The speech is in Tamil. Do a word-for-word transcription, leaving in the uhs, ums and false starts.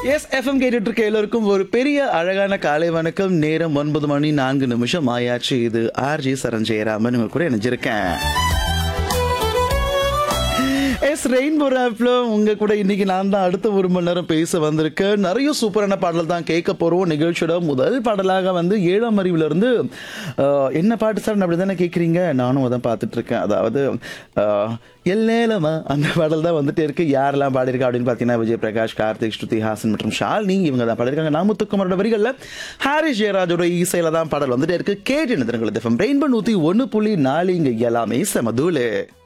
எஸ் எஃப்எம் கேட்டுட்டு இருக்க எல்லோருக்கும் ஒரு பெரிய அழகான காலை வணக்கம். நேரம் ஒன்பது மணி நான்கு நிமிஷம் ஆயாச்சு. இது ஆர்ஜி சரண் ஜெயராமன் உங்க கூட இணைஞ்சிருக்கேன். எஸ் ரெயின்போ ஆப்ல உங்க கூட இன்னைக்கு நான் தான் அடுத்த ஒரு மணி நேரம் பேச வந்திருக்கேன். நிறைய சூப்பரான பாடல் தான் கேட்க போறோம். நிகழ்ச்சியோட முதல் பாடலாக வந்து ஏழாம் அறிவுல இருந்து அஹ், என்ன பாட்டு சார் அப்படி தானே கேட்குறீங்க? நானும் அதான் பார்த்துட்டு இருக்கேன். அதாவது அஹ், எல்லேலமா அந்த பாடல் தான் வந்துட்டே இருக்கு. யாரெல்லாம் பாடியிருக்கா அப்படின்னு பார்த்தீங்கன்னா விஜய் பிரகாஷ், கார்த்திக், ஸ்ருதி ஹாசன் மற்றும் ஷாலினி இவங்க தான் பாடியிருக்காங்க. நாமுத்துக்குமாரோட வரிகளில் ஹாரிஸ் ஜெயராஜோட இசையில தான் பாடல் வந்துட்டே இருக்கு. கேட்டு நிறுத்தங்கள் ரெயின்போ நூத்தி ஒன்று புள்ளி நாலு இங்க எல்லாமே செமதூலு.